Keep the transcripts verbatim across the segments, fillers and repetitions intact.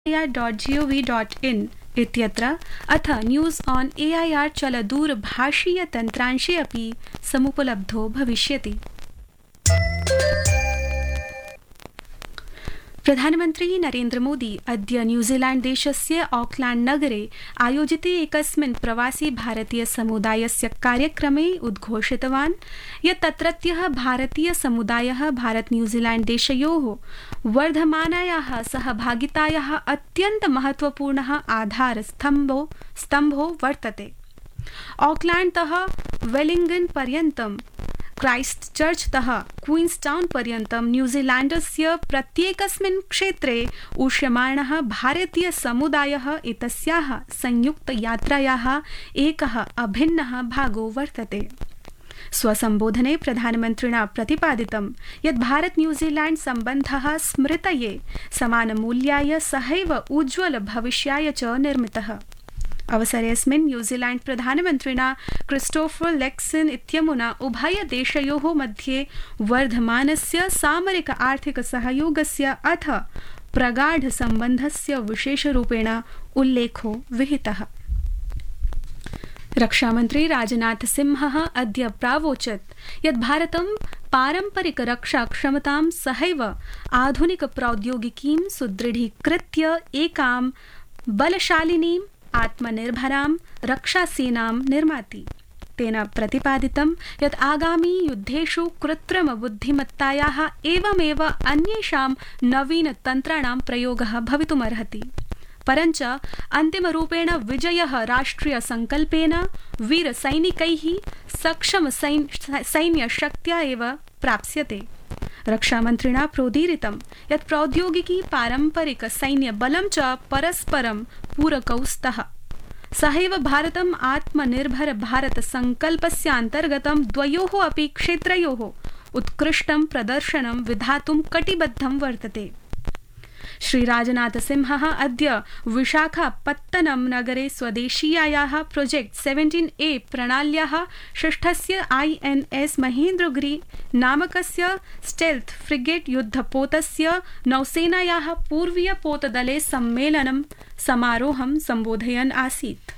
ए आर् dot जि ओ वि dot in इत्यत्र अथ न्यूस् ऑन् ए ऐ आर् चलदूरभाषीयतन्त्रांशे अपि समुपलब्धो भविष्यति। प्रधानमन्त्री नरेन्द्र मोदी अद्य न्यूजीलैण्ड देशस्य ऑकलैण्ड नगरे आयोजिते एकस्मिन् प्रवासी भारतीय समुदायस्य कार्यक्रमे उद्घोषितवान् यत् तत्रत्यः भारतीय समुदायः भारत न्यूजीलैण्ड देशयोः वर्धमानायाः सहभागितायाः अत्यन्त महत्वपूर्णः आधारस्तम्भो स्तम्भो वर्तते। ऑकलैण्डतः वेलिंगटन पर्यन्तं क्राइस्ट चर्च तः क्वीन्स्टाउन पर्यन्तं न्यूजीलैण्डस्य प्रत्येकस्मिन् क्षेत्रे उष्यमाणः भारतीय समुदायः एतस्याः संयुक्तयात्रायाः एकः अभिन्नः भागो वर्तते। स्वसंबोधने प्रधानमन्त्रिणा प्रतिपादितं यत् भारत न्यूजीलैण्ड सम्बन्धः स्मृतये समानमूल्याय सहैव उज्ज्वल भविष्याय च निर्मितः। अवसरेऽस्मिन् न्यूजीलैण्ड प्रधानमन्त्रिणा क्रिस्टोफर लेक्सन इत्यमुना उभय देशयोः मध्ये वर्धमानस्य सामरिक आर्थिक सहयोगस्य अथ प्रगाढ सम्बन्धस्य विशेषरूपेण उल्लेखो विहितः। रक्षामन्त्री राजनाथ सिंहः अद्य प्रावोचत् यत् भारतं पारम्परिक रक्षा क्षमतां सहैव आधुनिक प्रौद्योगिकीं सुदृढीकृत्य एकां बलशालिनीं आत्मनिर्भरां रक्षासेनां निर्माति। तेन प्रतिपादितं यत् आगामी युद्धेषु कृत्रिम बुद्धिमत्तायाः एवमेव अन्येषां नवीन तन्त्राणां प्रयोगः भवितुमर्हति। परञ्च अन्तिमरूपेण विजयः राष्ट्रिय संकल्पेन वीरसैनिकैः सक्षम सैन्यशक्त्या एव प्राप्स्यते। रक्षामन्त्रिणा प्रोदीरितं यत् प्रौद्योगिकी पारम्परिक सैन्यबलं च परस्परं पूरकौ स्तः। सहैव भारतम् आत्मनिर्भर भारत संकल्पस्यान्तर्गतं द्वयोः अपि क्षेत्रयोः उत्कृष्टं प्रदर्शनं विधातुं कटिबद्धं वर्तते। श्री राजनाथ सिंहः अद्य विशाखापत्तनम नगरे स्वदेशीयायाः project seventeen A प्रणाल्याः षष्ठस्य I N S महेन्द्रगिरि नामकस्य stealth frigate युद्धपोतस्य नौसेनायाः पूर्वीय पोतदले सम्मेलनं समारोहं सम्बोधयन् आसीत्।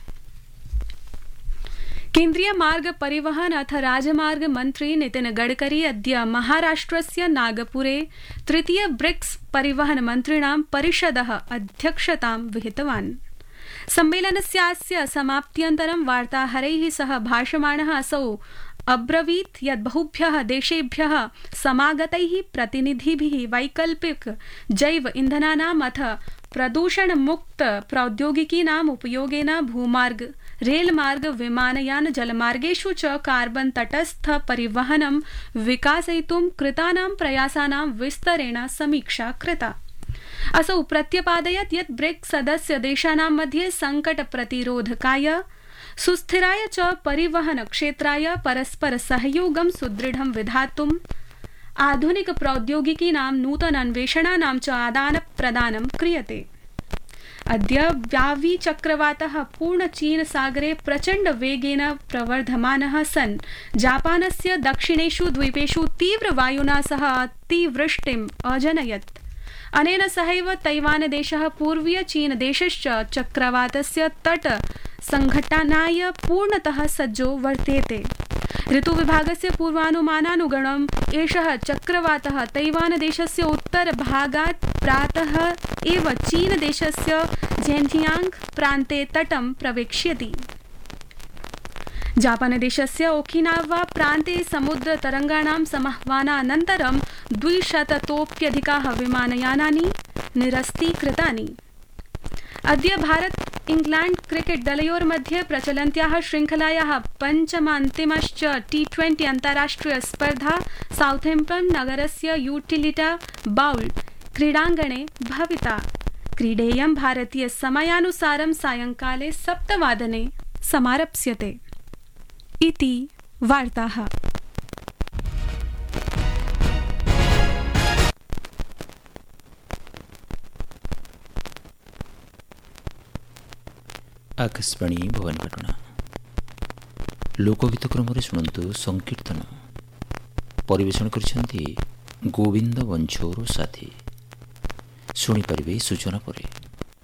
केन्द्रीय मार्ग परिवहन अथ राजमार्ग मन्त्री नितिन गडकरी अद्य महाराष्ट्रस्य नागपुरे तृतीय ब्रिक्स परिवहन मन्त्रिणां परिषदः अध्यक्षतां विहितवान्। सम्मेलनस्यास्य समाप्त्यन्तरं वार्ताहरैः सह भाषमाणः असौ अब्रवीत् यत् बहुभ्यः देशेभ्यः समागतैः प्रतिनिधिभिः वैकल्पिक जैव इन्धनानाम् अथ प्रदूषण मुक्त प्रौद्योगिकीनाम् उपयोगेन भूमार्ग रेलमार्ग विमानयान जलमार्गेषु च कार्बन तटस्थ परिवहनं विकासयितुं कृतानां प्रयासानां विस्तरेण समीक्षा कृता। असौ प्रत्यपादयत् यत् ब्रिक्स सदस्य देशानां मध्ये संकट प्रतिरोधकाय सुस्थिराय च परिवहन क्षेत्राय परस्पर सहयोगं सुदृढं विधातुं आधुनिक प्रौद्योगिकीनां नूतन अन्वेषणानां च आदान प्रदानं क्रियते। अद्य व्यावी चक्रवातः पूर्ण चीन सागरे प्रचंड वेगेन प्रवर्धमानः सन् जापानस्य दक्षिणेषु द्वीपेषु तीव्र वायुना सह अतिवृष्टिम् अजनयत्। अनेन सहैव तैवान देशः पूर्वीय चीन देशश्च चक्रवातस्य तट संघटनाय पूर्णतः सज्जो वर्तेते। ऋतुविभागस्य पूर्वानुमानानुगुणम् एषः चक्रवातः तैवान देशस्य उत्तरभागात् प्रातः एव चीन देशस्य झेन्जियांग प्रान्ते तटं प्रवेक्ष्यति। जापान देशस्य ओकिनावा प्रान्ते समुद्र तरंगाणां समाह्वानानन्तरं द्विशततोप्यधिकाः विमानयानानि निरस्तीकृतानि। अद्य Bharat England cricket दलयोर्मध्ये प्रचलन्त्याः श्रृंखलायाः पञ्चमान्तिमश्च T twenty अन्ताराष्ट्रिय स्पर्धा साउथैम्प्टन नगरस्य यूटिलिटा बाउल क्रीडाङ्गणे भविता। क्रीडेयं भारतीय समयानुसारं सायंकाले सप्तवादने समारप्स्यते। इति वार्ताः। आकाशवाणी भवानीपाटना लोकगीत क्रम शुणु संकीर्तन परिवेषण कर गोविंद बंछोर साथी शुणिपारे सूचना पर।